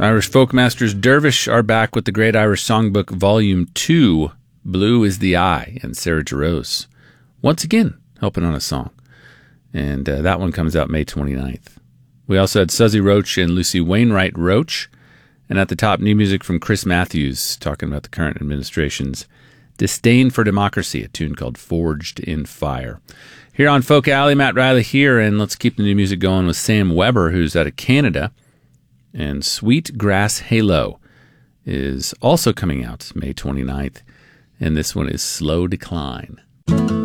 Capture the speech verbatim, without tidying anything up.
Irish Folk Masters Dervish are back with the Great Irish Songbook Volume two, Blue is the Eye, and Sarah Jarosz once again helping on a song. And uh, that one comes out May twenty-ninth. We also had Suzy Roach and Lucy Wainwright Roach. And at the top, new music from Chris Matthews, talking about the current administration's disdain for democracy, a tune called Forged in Fire. Here on Folk Alley, Matt Riley here, and let's keep the new music going with Sam Weber, who's out of Canada. And Sweet Grass Halo is also coming out May twenty-ninth, and this one is Slow Decline.